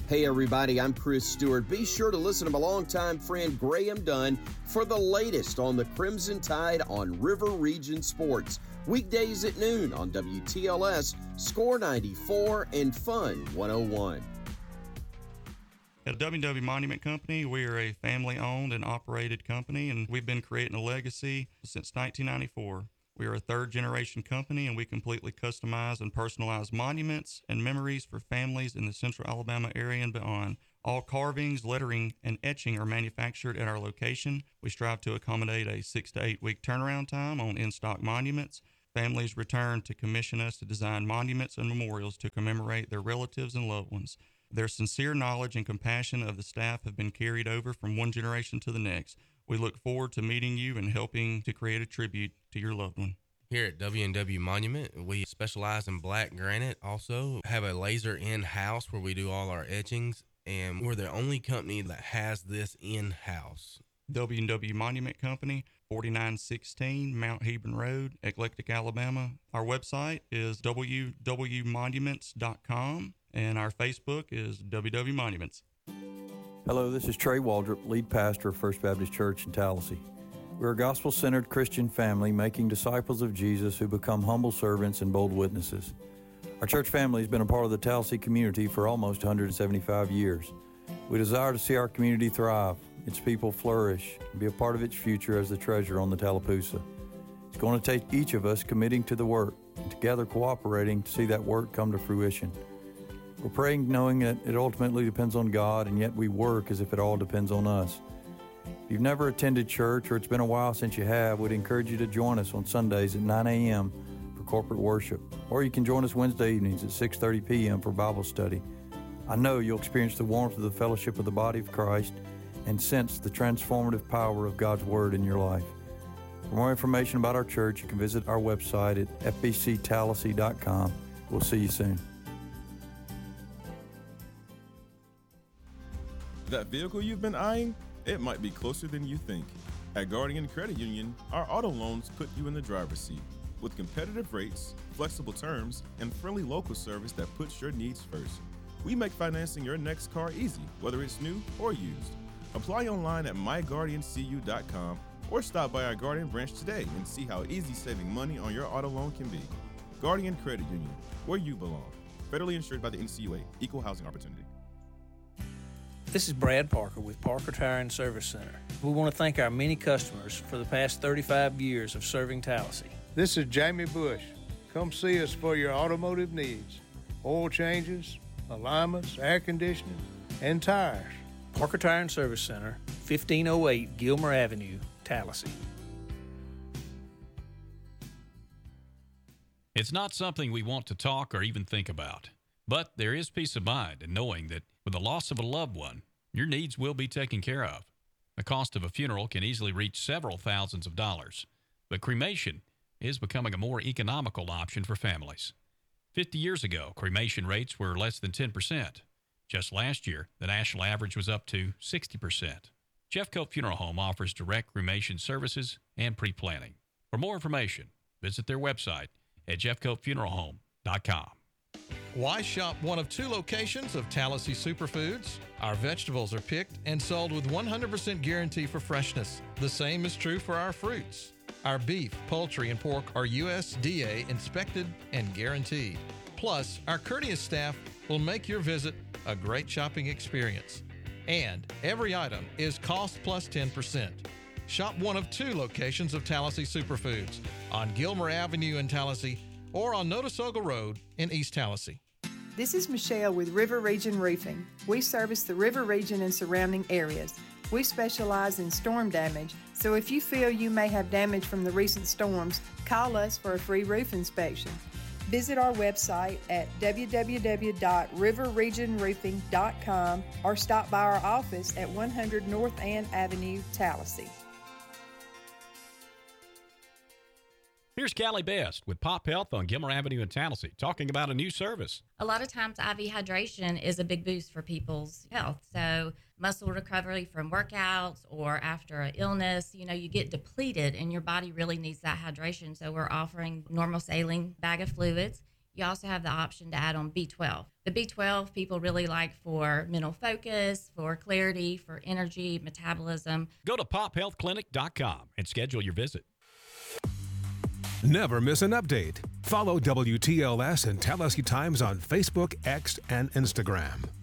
Hey everybody, I'm Chris Stewart. Be sure to listen to my longtime friend Graham Dunn for the latest on the Crimson Tide on River Region Sports. Weekdays at noon on WTLS, Score 94 and Fun 101. At W&W Monument Company, we are a family-owned and operated company, and we've been creating a legacy since 1994. We are a third-generation company, and we completely customize and personalize monuments and memories for families in the central Alabama area and beyond. All carvings, lettering, and etching are manufactured at our location. We strive to accommodate a 6 to 8 week turnaround time on in-stock monuments. Families return to commission us to design monuments and memorials to commemorate their relatives and loved ones. Their sincere knowledge and compassion of the staff have been carried over from one generation to the next. We look forward to meeting you and helping to create a tribute to your loved one. Here at W&W Monument, we specialize in black granite. Also have a laser in-house where we do all our etchings, and we're the only company that has this in-house. W&W Monument Company, 4916 Mount Hebron Road, Eclectic, Alabama. Our website is www.monuments.com, and our Facebook is WW Monuments. Hello, this is Trey Waldrop, lead pastor of First Baptist Church in Tallahassee. We're a gospel-centered Christian family making disciples of Jesus who become humble servants and bold witnesses. Our church family has been a part of the Tallahassee community for almost 175 years. We desire to see our community thrive, its people flourish, and be a part of its future as the treasure on the Tallapoosa. It's going to take each of us committing to the work and together cooperating to see that work come to fruition. We're praying knowing that it ultimately depends on God, and yet we work as if it all depends on us. If you've never attended church or it's been a while since you have, we'd encourage you to join us on Sundays at 9 a.m. for corporate worship. Or you can join us Wednesday evenings at 6:30 p.m. for Bible study. I know you'll experience the warmth of the fellowship of the body of Christ and sense the transformative power of God's Word in your life. For more information about our church, you can visit our website at fbctallahassee.com. We'll see you soon. That vehicle you've been eyeing? It might be closer than you think. At Guardian Credit Union, our auto loans put you in the driver's seat with competitive rates, flexible terms, and friendly local service that puts your needs first. We make financing your next car easy, whether it's new or used. Apply online at myguardiancu.com or stop by our Guardian branch today and see how easy saving money on your auto loan can be. Guardian Credit Union, where you belong. Federally insured by the NCUA, Equal Housing Opportunity. This is Brad Parker with Parker Tire and Service Center. We want to thank our many customers for the past 35 years of serving Tallahassee. This is Jamie Bush. Come see us for your automotive needs. Oil changes, alignments, air conditioning, and tires. Parker Tire and Service Center, 1508 Gilmer Avenue, Tallahassee. It's not something we want to talk or even think about, but there is peace of mind in knowing that with the loss of a loved one, your needs will be taken care of. The cost of a funeral can easily reach several thousands of dollars, but cremation is becoming a more economical option for families. 50 years ago, cremation rates were less than 10%. Just last year, the national average was up to 60%. Jeffcoat Funeral Home offers direct cremation services and pre-planning. For more information, visit their website at jeffcoatfuneralhome.com. Why shop one of 2 locations of Tallahassee Superfoods? Our vegetables are picked and sold with 100% guarantee for freshness. The same is true for our fruits. Our beef, poultry, and pork are USDA inspected and guaranteed. Plus, our courteous staff will make your visit a great shopping experience. And every item is cost plus 10%. Shop one of 2 locations of Tallahassee Superfoods on Gilmer Avenue in Tallahassee or on Notasulga Road in East Tallahassee. This is Michelle with River Region Roofing. We service the River Region and surrounding areas. We specialize in storm damage, so if you feel you may have damage from the recent storms, call us for a free roof inspection. Visit our website at www.riverregionroofing.com or stop by our office at 100 North Ann Avenue, Tallahassee. Here's Callie Best with Pop Health on Gilmer Avenue in Tallahassee, talking about a new service. A lot of times IV hydration is a big boost for people's health. So muscle recovery from workouts or after an illness, you get depleted and your body really needs that hydration. So we're offering normal saline bag of fluids. You also have the option to add on B12. The B12 people really like for mental focus, for clarity, for energy, metabolism. Go to pophealthclinic.com and schedule your visit. Never miss an update. Follow WTLS and Tallahassee Times on Facebook, X, and Instagram.